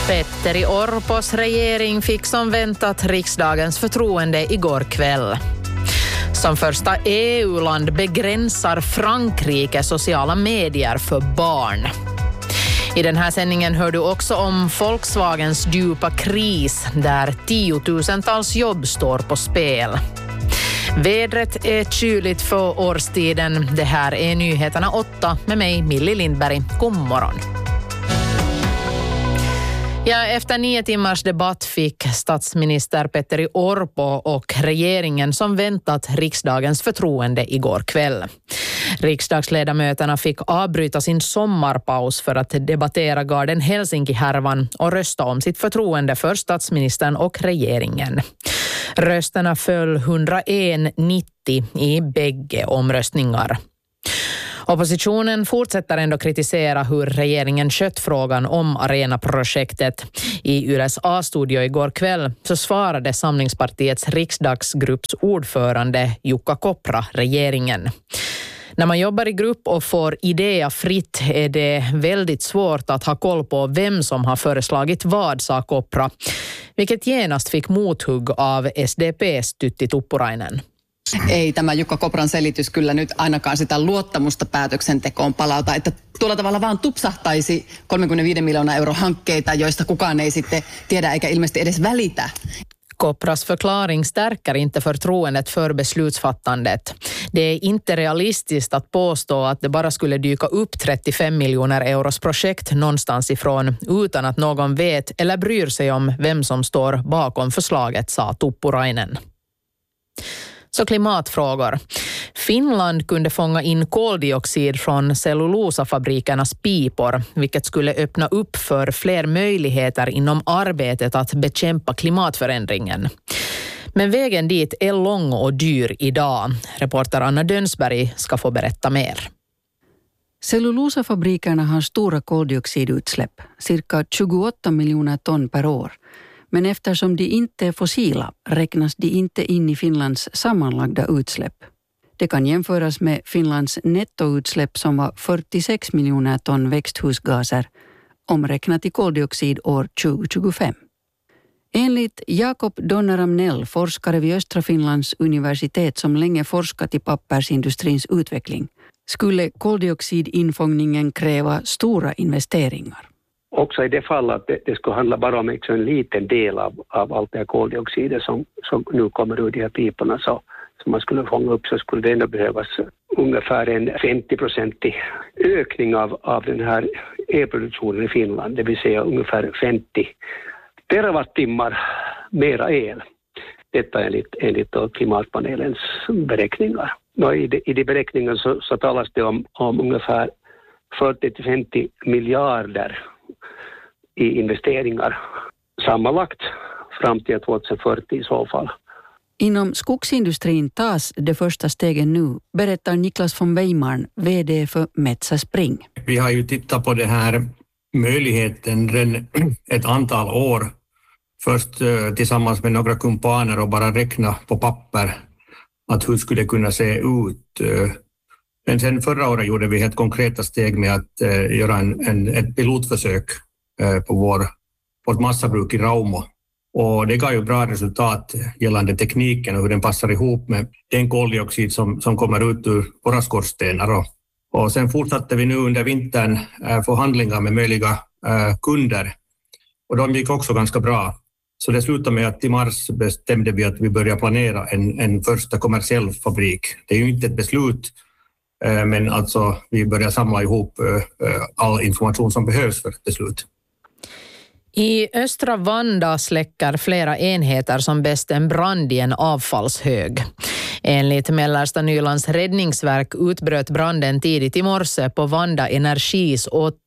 Petteri Orpos regering fick som väntat riksdagens förtroende igår kväll. Som första EU-land begränsar Frankrike sociala medier för barn. I den här sändningen hör du också om Volkswagens djupa kris där tiotusentals jobb står på spel. Vädret är kyligt för årstiden. Det här är Nyheterna 8 med mig, Millie Lindberg. God morgon. Ja, efter 9 timmars debatt fick statsminister Petteri Orpo och regeringen som väntat riksdagens förtroende igår kväll. Riksdagsledamöterna fick avbryta sin sommarpaus för att debattera Garden Helsinki-härvan och rösta om sitt förtroende för statsministern och regeringen. Rösterna föll 101-90 i bägge omröstningar. Oppositionen fortsätter ändå kritisera hur regeringen skött frågan om arenaprojektet. I Yles A-studio igår kväll så svarade Samlingspartiets riksdagsgrupps ordförande Jukka Kopra regeringen. När man jobbar i grupp och får idéer fritt är det väldigt svårt att ha koll på vem som har föreslagit vad, sa Kopra, vilket genast fick mothugg av SDP:s Tytti Tuppurainen. Ei tämä Jukka Kopran selitys kyllä nyt ainakaan sitä luottamusta päätöksentekoon palauta, että tuolla tavalla vaan tupsahtaisi 35 miljoonaa euro hankkeita, joista kukaan ei sitten tiedä eikä ilmeisesti edes välitä. Kopras förklaring stärker inte förtroendet för beslutsfattandet. Det är inte realistiskt att påstå att det bara skulle dyka upp 35 miljoner euros projekt någonstans ifrån utan att någon vet eller bryr sig om vem som står bakom förslaget, sa Tuppurainen. Så klimatfrågor. Finland kunde fånga in koldioxid från cellulosafabrikernas pipor, vilket skulle öppna upp för fler möjligheter inom arbetet att bekämpa klimatförändringen. Men vägen dit är lång och dyr idag. Reporter Anna Dönsberg ska få berätta mer. Cellulosafabrikerna har stora koldioxidutsläpp, cirka 28 miljoner ton per år. Men eftersom de inte är fossila räknas de inte in i Finlands sammanlagda utsläpp. Det kan jämföras med Finlands nettoutsläpp som var 46 miljoner ton växthusgaser, omräknat i koldioxid år 2025. Enligt Jakob Donner-Amnell, forskare vid Östra Finlands universitet som länge forskat i pappersindustrins utveckling, skulle koldioxidinfångningen kräva stora investeringar. Också i det fallet att det skulle handla bara om en liten del av allt det här koldioxidet som nu kommer ur de här piporna som man skulle fånga upp, så skulle det ändå behövas ungefär en 50-procentig ökning av den här elproduktionen i Finland, det vill säga ungefär 50 terawattimmar mera el. Detta enligt klimatpanelens beräkningar. I de beräkningarna så talas det om ungefär 40-50 miljarder i investeringar sammanlagt fram till 2040 i så fall. Inom skogsindustrin tas det första stegen nu, berättar Niklas von Weimarn, vd för Metsä Spring. Vi har ju tittat på det här möjligheten redan ett antal år. Först tillsammans med några kumpaner och bara räkna på papper att hur skulle det kunna se ut. Men sen förra året gjorde vi ett konkreta steg med att göra ett pilotförsök på vårt massabruk i Raumo. Och det gav ju bra resultat gällande tekniken och hur den passar ihop med den koldioxid som kommer ut ur våra skorstenar. Och sen fortsatte vi nu under vintern förhandlingar med möjliga kunder. Och de gick också ganska bra. Så det slutade med att i mars bestämde vi att vi börjar planera en första kommersiell fabrik. Det är ju inte ett beslut, men alltså vi börjar samla ihop all information som behövs för ett beslut. I östra Vanda släcker flera enheter som bäst en brand i en avfallshög. Enligt Mellersta Nylands räddningsverk utbröt branden tidigt i morse på Vanda Energis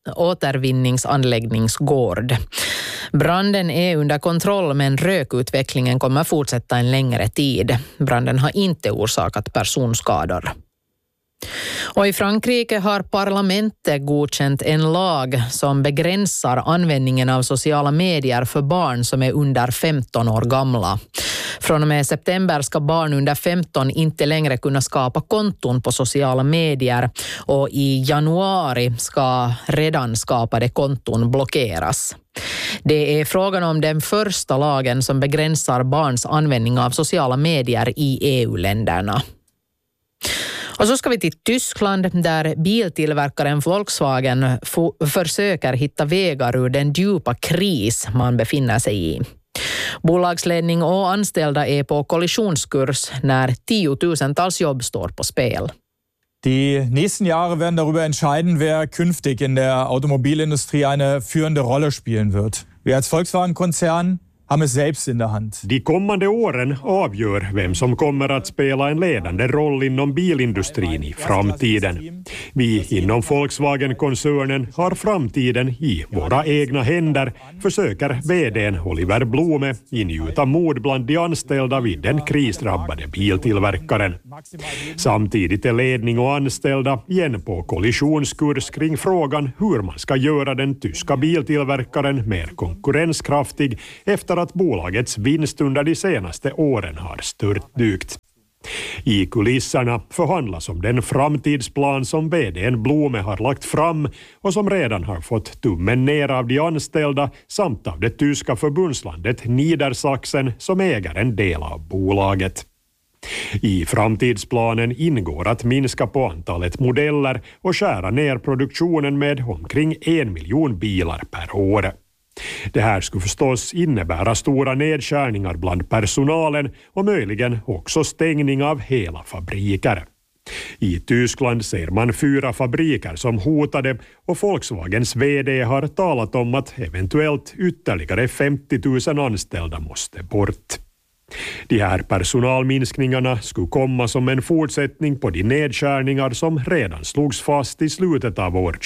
återvinningsanläggningsgård. Branden är under kontroll, men rökutvecklingen kommer fortsätta en längre tid. Branden har inte orsakat personskador. Och i Frankrike har parlamentet godkänt en lag som begränsar användningen av sociala medier för barn som är under 15 år gamla. Från och med september ska barn under 15 inte längre kunna skapa konton på sociala medier, och i januari ska redan skapade konton blockeras. Det är frågan om den första lagen som begränsar barns användning av sociala medier i EU-länderna. Och så ska vi till Tyskland där biltillverkaren Volkswagen försöker hitta vägar ur den djupa kris man befinner sig i. Bolagsledning och anställda är på kollisionskurs när 10-tusentals jobb står på spel. Die nächsten Jahre werden darüber entscheiden, wer künftig in der Automobilindustrie eine führende Rolle spielen wird. Wir als Volkswagen-Konzern haben es selbst in der Hand. De kommande åren avgör vem som kommer att spela en ledande roll inom bilindustrin i framtiden. Vi inom Volkswagen-koncernen har framtiden i våra egna händer, försöker vd:n Oliver Blume ingjuta mod bland de anställda vid den krisdrabbade biltillverkaren. Samtidigt är ledning och anställda igen på kollisionskurs kring frågan hur man ska göra den tyska biltillverkaren mer konkurrenskraftig efter att bolagets vinst under de senaste åren har störtdykt. I kulisserna förhandlas om den framtidsplan som vd:n Blume har lagt fram och som redan har fått tummen ner av de anställda samt av det tyska förbundslandet Niedersachsen som äger en del av bolaget. I framtidsplanen ingår att minska på antalet modeller och skära ner produktionen med omkring 1 miljon bilar per år. Det här skulle förstås innebära stora nedskärningar bland personalen och möjligen också stängning av hela fabriker. I Tyskland ser man 4 fabriker som hotade och Volkswagens vd har talat om att eventuellt ytterligare 50 000 anställda måste bort. De här personalminskningarna skulle komma som en fortsättning på de nedskärningar som redan slogs fast i slutet av år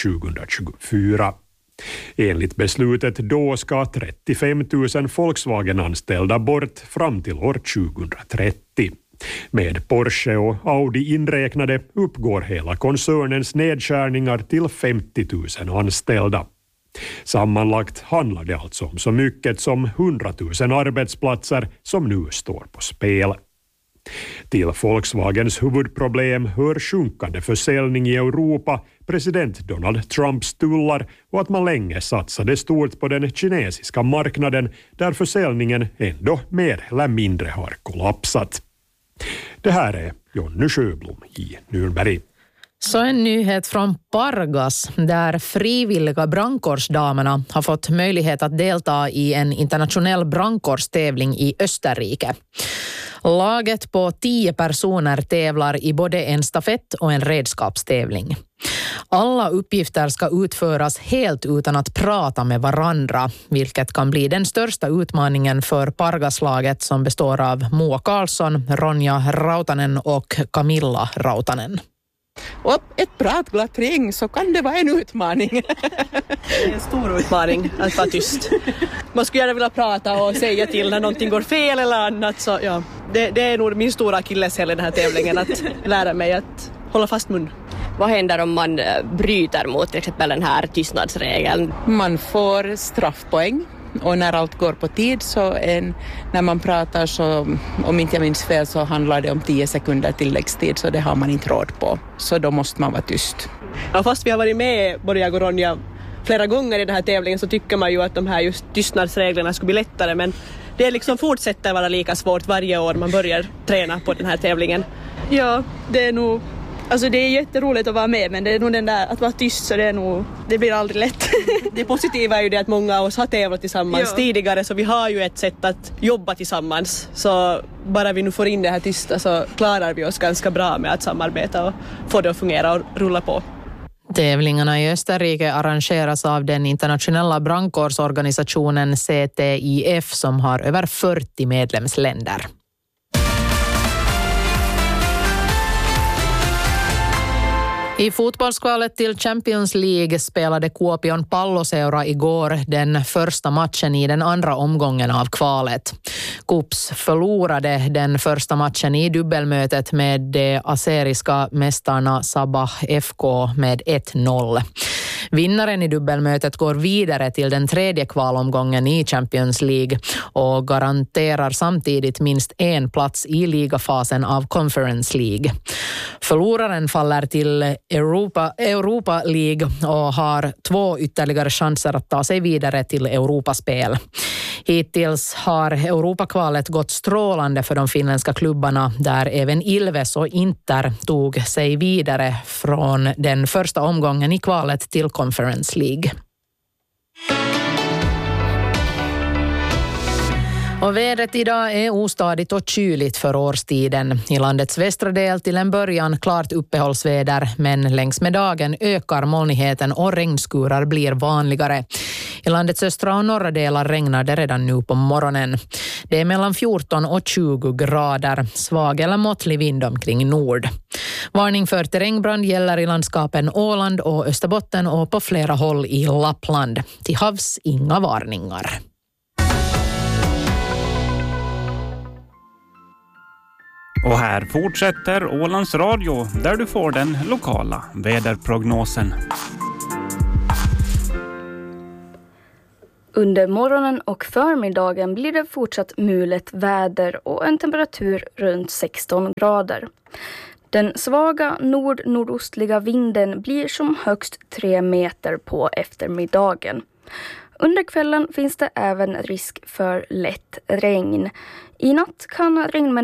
2024. Enligt beslutet då ska 35 000 Volkswagen-anställda bort fram till år 2030. Med Porsche och Audi inräknade uppgår hela koncernens nedskärningar till 50 000 anställda. Sammanlagt handlar det alltså om så mycket som 100 000 arbetsplatser som nu står på spel. Till Volkswagens huvudproblem hör sjunkande försäljning i Europa, president Donald Trumps tullar och att man länge satsade stort på den kinesiska marknaden där försäljningen ändå mer eller mindre har kollapsat. Det här är Jonny Sjöblom i Nürnberg. Så en nyhet från Pargas där frivilliga brandkårsdamerna har fått möjlighet att delta i en internationell brandkårstävling i Österrike. Laget på 10 personer tävlar i både en stafett och en redskapstävling. Alla uppgifter ska utföras helt utan att prata med varandra, vilket kan bli den största utmaningen för Pargaslaget som består av Moa Karlsson, Ronja Rautanen och Camilla Rautanen. Och ett pratglatt ring så kan det vara en utmaning. Det är en stor utmaning att vara tyst. Man skulle gärna vilja prata och säga till när någonting går fel eller annat. Så ja, det är nog min stora akilleshäl i den här tävlingen, att lära mig att hålla fast mun. Vad händer om man bryter mot till exempel den här tystnadsregeln? Man får straffpoäng. Och när allt går på tid så när man pratar så, om inte jag minns fel, så handlar det om 10 sekunder tilläggstid, så det har man inte råd på. Så då måste man vara tyst. Ja, fast vi har varit med, både jag och Ronja, flera gånger i den här tävlingen, så tycker man ju att de här just tystnadsreglerna skulle bli lättare. Men det liksom fortsätter vara lika svårt varje år man börjar träna på den här tävlingen. Ja, det är nog... Alltså det är jätteroligt att vara med, men det är nog den där att vara tyst, så det blir aldrig lätt. Det positiva är ju det att många av oss har tävlat tillsammans tidigare, så vi har ju ett sätt att jobba tillsammans. Så bara vi nu får in det här tysta så klarar vi oss ganska bra med att samarbeta och få det att fungera och rulla på. Tävlingarna i Österrike arrangeras av den internationella brandkårsorganisationen CTIF som har över 40 medlemsländer. I fotbollskvalet till Champions League spelade Kuopion Palloseura igår den första matchen i den andra omgången av kvalet. KuPS förlorade den första matchen i dubbelmötet med de azeriska mästarna Sabah FK med 1-0. Vinnaren i dubbelmötet går vidare till den tredje kvalomgången i Champions League och garanterar samtidigt minst en plats i ligafasen av Conference League. Förloraren faller till Europa League och har 2 ytterligare chanser att ta sig vidare till Europaspel. Hittills har Europakvalet gått strålande för de finländska klubbarna, där även Ilves och Inter tog sig vidare från den första omgången i kvalet till Conference League. Och vädret idag är ostadigt och kyligt för årstiden. I landets västra del till en början klart uppehållsväder, men längs med dagen ökar molnigheten och regnskurar blir vanligare. I landets östra och norra delar regnar det redan nu på morgonen. Det är mellan 14 och 20 grader, svag eller måttlig vind omkring nord. Varning för terrängbrand gäller i landskapen Åland och Österbotten och på flera håll i Lappland. Till havs inga varningar. Och här fortsätter Ålands Radio, där du får den lokala väderprognosen. Under morgonen och förmiddagen blir det fortsatt mulet väder och en temperatur runt 16 grader. Den svaga nordostliga vinden blir som högst 3 meter på eftermiddagen. Under kvällen finns det även risk för lätt regn. I natt kan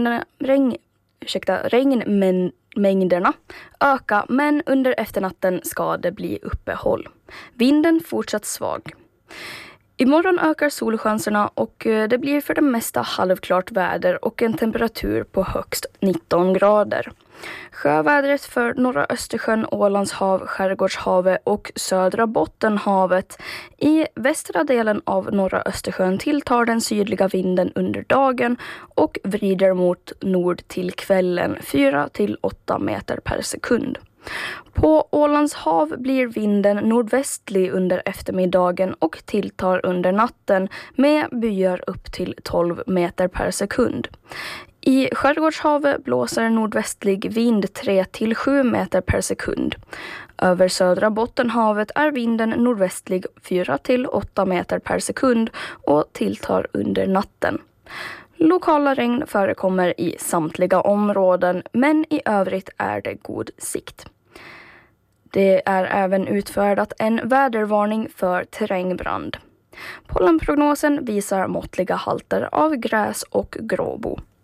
regnmängderna öka, men under efternatten ska det bli uppehåll. Vinden fortsatt svag. Imorgon ökar solchanserna och det blir för det mesta halvklart väder och en temperatur på högst 19 grader. Sjövädret för norra Östersjön, Ålands hav, Skärgårdshavet och södra Bottenhavet. I västra delen av norra Östersjön tilltar den sydliga vinden under dagen och vrider mot nord till kvällen 4-8 meter per sekund. På Ålands hav blir vinden nordvästlig under eftermiddagen och tilltar under natten med byar upp till 12 meter per sekund. I Skärgårdshavet blåser nordvästlig vind 3-7 meter per sekund. Över södra Bottenhavet är vinden nordvästlig 4-8 meter per sekund och tilltar under natten. Lokala regn förekommer i samtliga områden, men i övrigt är det god sikt. Det är även utfärdat en vädervarning för terrängbrand. Pollenprognosen visar måttliga halter av gräs och gråbo.